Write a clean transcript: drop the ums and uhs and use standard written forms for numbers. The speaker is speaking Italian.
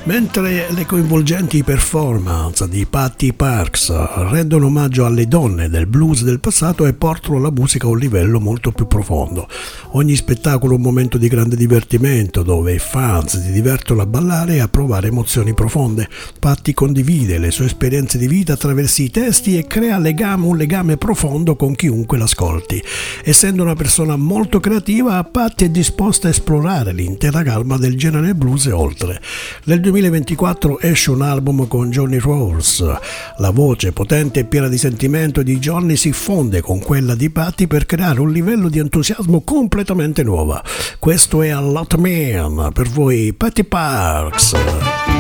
Mentre le coinvolgenti performance di Patty Parks rendono omaggio alle donne del blues del passato e portano la musica a un livello molto più profondo. Ogni spettacolo è un momento di grande divertimento dove i fans si divertono a ballare e a provare emozioni profonde. Patty condivide le sue esperienze di vita attraverso i testi e crea un legame profondo con chiunque l'ascolti. Essendo una persona molto creativa, Patty è disposta a esplorare l'intera gamma del genere blues e oltre. Nel 2024 esce un album con Johnny Rose. La voce potente e piena di sentimento di Johnny si fonde con quella di Patty per creare un livello di entusiasmo completamente nuovo. Questo è A Lot Man, per voi Patty Parks.